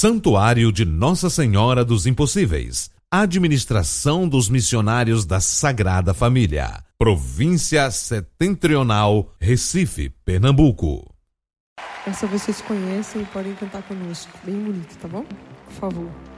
Santuário de Nossa Senhora dos Impossíveis. Administração dos Missionários da Sagrada Família. Província Setentrional, Recife, Pernambuco. Essa vocês conhecem e podem cantar conosco. Bem bonito, tá bom? Por favor.